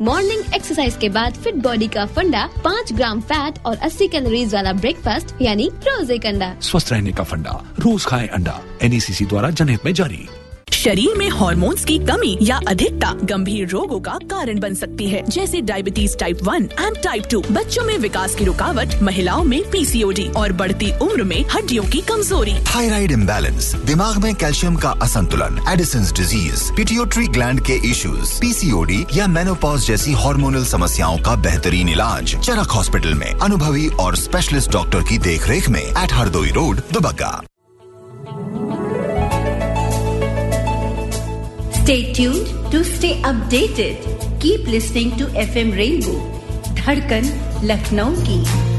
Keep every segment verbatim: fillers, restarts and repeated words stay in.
Morning exercise के बाद fit body का फंडा, पाँच ग्राम फैट और अस्सी कैलोरीज वाला ब्रेकफास्ट यानी रोज एक अंडा। स्वस्थ रहने का फंडा, रोज खाएं अंडा। एन ई सी सी द्वारा जनहित में जारी। शरीर में हार्मोन्स की कमी या अधिकता गंभीर रोगों का कारण बन सकती है, जैसे diabetes type one and type two, बच्चों में विकास की रुकावट, महिलाओं में पी सी ओ डी और बढ़ती उम्र में हड्डियों की कमजोरी। थायराइड इम्बैलेंस, दिमाग में कैल्शियम का असंतुलन, एडिसन्स डिजीज, पिट्यूटरी ग्लैंड के issues, P C O D या मेनोपॉज जैसी हार्मोनल समस्याओं का बेहतरीन इलाज चरक हॉस्पिटल में अनुभवी और स्पेशलिस्ट डॉक्टर की देखरेख में eight Hardoi road, Dubagga. Stay tuned to stay updated. Keep listening to F M Rainbow, धड़कन लखनऊ की।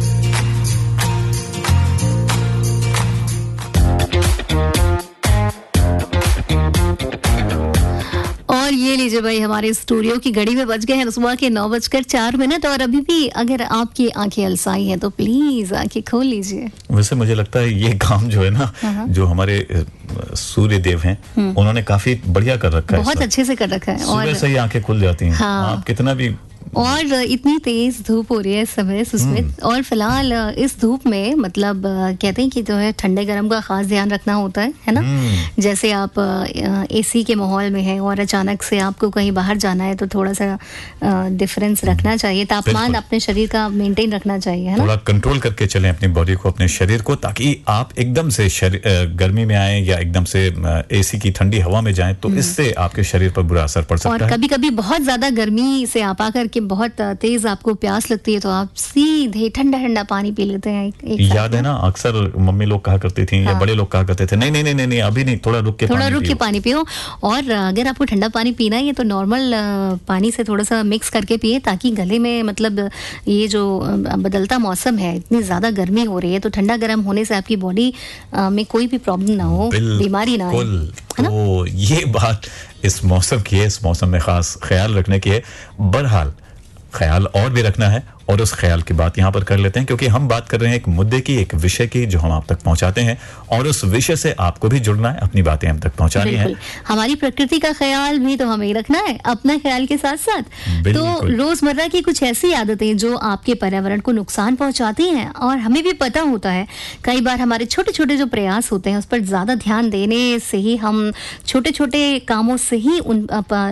और ये लीजिए भाई, हमारे स्टूडियो की घड़ी में बज गए हैं सुबह के नौ बजकर चार मिनट और अभी भी अगर आपकी आंखें अलसाई हैं तो प्लीज आंखें खोल लीजिए। वैसे मुझे लगता है ये काम जो है ना, जो हमारे सूर्य देव हैं उन्होंने काफी बढ़िया कर रखा है, बहुत अच्छे से कर रखा है। सुबह और से ही आंखें खुल जाती हैं। हाँ। आप कितना भी, और इतनी तेज धूप हो रही है इस समय सुस्मित, और फिलहाल इस धूप में मतलब कहते हैं कि जो है ठंडे गर्म का खास ध्यान रखना होता है है ना। जैसे आप एसी के माहौल में हैं और अचानक से आपको कहीं बाहर जाना है तो थोड़ा सा डिफरेंस रखना चाहिए, तापमान अपने शरीर का मेंटेन रखना चाहिए, है ना। थोड़ा कंट्रोल करके चलें अपनी बॉडी को, अपने शरीर को, ताकि आप एकदम से गर्मी में आए या एकदम से एसी की ठंडी हवा में जाएं तो इससे आपके शरीर पर बुरा असर पड़ सकता है। और कभी कभी बहुत ज्यादा गर्मी से आप आकर के बहुत तेज आपको प्यास लगती है तो आप सीधे ठंडा ठंडा पानी पी लेते हैं। एक, एक याद है ना, अक्सर मम्मी लोग कहा करती थी, हाँ। या बड़े लोग कहा करते थे, नहीं नहीं नहीं नहीं अभी नहीं, थोड़ा रुक के थोड़ा रुक के पानी पियो। और अगर आपको ठंडा पानी पीना है तो नॉर्मल पानी से थोड़ा सा मिक्स करके पिए, ताकि गले में मतलब ये जो बदलता मौसम है, इतनी ज्यादा गर्मी हो रही है तो ठंडा गर्म होने से आपकी बॉडी में कोई भी प्रॉब्लम ना हो, बीमारी ना हो। तो ये बात इस मौसम की है, इस मौसम में खास ख्याल रखने की है। बहरहाल ख्याल और भी रखना है, और उस ख्याल की बात यहाँ पर कर लेते हैं, क्योंकि हम बात कर रहे हैं एक मुद्दे की, एक विषय की जो हम आप तक पहुंचाते हैं, और उस विषय से आपको भी जुड़ना है, अपनी बातें हम तक पहुंचानी है। हमारी प्रकृति का ख्याल भी तो हमें रखना है अपना ख्याल के साथ साथ। तो रोजमर्रा की कुछ ऐसी आदतें जो आपके पर्यावरण को नुकसान पहुंचाती हैं और हमें भी पता होता है, कई बार हमारे छोटे छोटे जो प्रयास होते हैं उस पर ज्यादा ध्यान देने से ही, हम छोटे छोटे कामों से ही उन